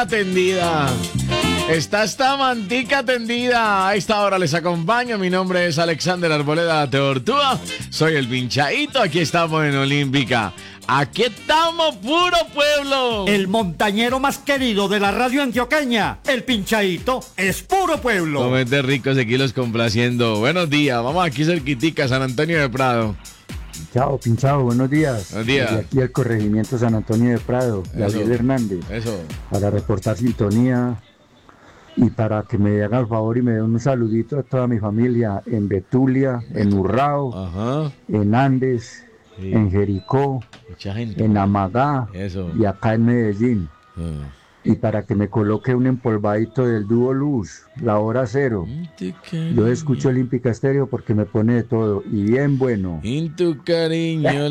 Atendida. Está esta mantica atendida. A esta hora les acompaño. Mi nombre es Alexander Arboleda Tortúa. Soy el Pinchaíto. Aquí estamos en Olímpica. Aquí estamos, puro pueblo. El montañero más querido de la radio antioqueña, el Pinchaíto, es puro pueblo. Comete ricos aquí los complaciendo. Buenos días. Vamos aquí cerquitica, San Antonio de Prado. Pinchado, buenos días. Buenos días. Desde aquí el corregimiento San Antonio de Prado, Gabriel Hernández. Eso. Para reportar sintonía y para que me hagan el favor y me den un saludito a toda mi familia en Betulia, en Urrao, Ajá. en Andes, Sí. en Jericó, Mucha gente. en Amagá Eso. y acá en Medellín. Ah. Y para que me coloque un empolvadito del dúo Luz, la hora cero. Yo escucho Olímpica Estéreo porque me pone de todo y bien bueno. En tu cariño.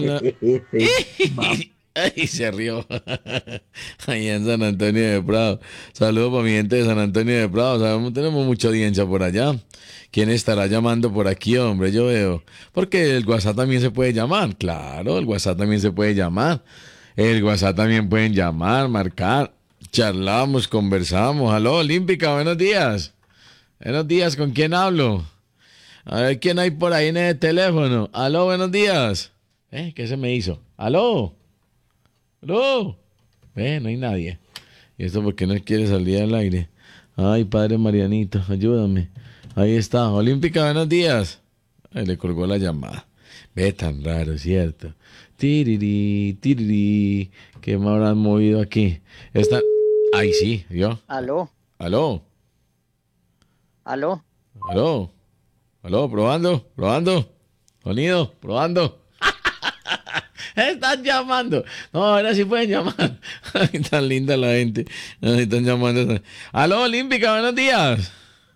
Ay, se rió. Allá en San Antonio de Prado. Saludos para mi gente de San Antonio de Prado. Sabemos, tenemos mucha audiencia por allá. ¿Quién estará llamando por aquí, hombre? Yo veo. Porque el WhatsApp también se puede llamar. Claro, el WhatsApp también se puede llamar. El WhatsApp también pueden llamar, marcar. Charlamos, conversamos. Aló, Olímpica, buenos días. Buenos días, ¿con quién hablo? A ver quién hay por ahí en el teléfono. Aló, buenos días. ¿Qué se me hizo? Aló. Aló. No hay nadie. ¿Y esto por qué no quiere salir al aire? Ay, padre Marianito, ayúdame. Ahí está. Olímpica, buenos días. Ay, le colgó la llamada. Ve, tan raro, ¿cierto? Tiriri, tiriri. ¿Qué me habrán movido aquí? Está... Ay, sí, ¿yo? Aló, Aló. aló. Aló. Aló, probando. Sonido, probando. Están llamando. No, ahora sí pueden llamar. Ay, tan linda la gente. Ay, están llamando. Aló, Olímpica, buenos días.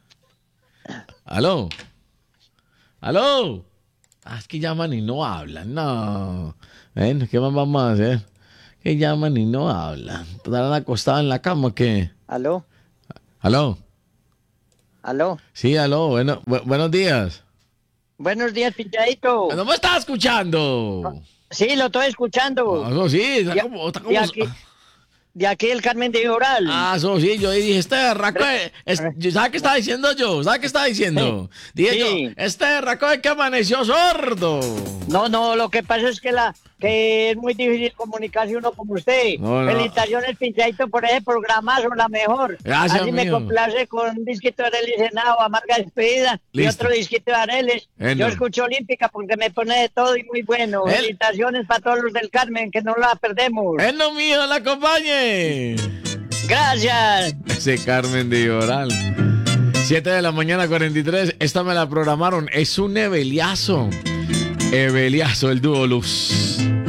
Aló. Aló. Es que llaman y no hablan. No. ¿Qué más vamos a hacer? Que llaman y no hablan. ¿Estarán acostados en la cama o qué? Aló, Aló. aló. Sí, aló. Buenos días. Buenos días, Pinchadito. ¿No me estás escuchando? Sí, lo estoy escuchando. No, sí, está De- como... de aquí el Carmen de Oral. Eso sí, yo dije, este berraco, ¿sabe qué estaba diciendo yo? ¿Sabe qué estaba diciendo? Dije Sí. yo, este berraco es que amaneció sordo. No, lo que pasa es que es muy difícil comunicarse uno como usted. No. Felicitaciones, Pinchadito, por ese programazo, la mejor. Gracias, Así me mío. complace con un disquito de Arelis Henao, Amarga Despedida, y Listo. otro disquito de Arelis. Bueno. Yo escucho Olímpica porque me pone de todo y muy bueno. Él- Felicitaciones para todos los del Carmen, que no la perdemos. Es lo mío, la acompañe. Gracias. Ese Carmen de Oral. 7 de la mañana, 43. Esta me la programaron. Es un Eveliazo. Eveliazo, el dúo Luz.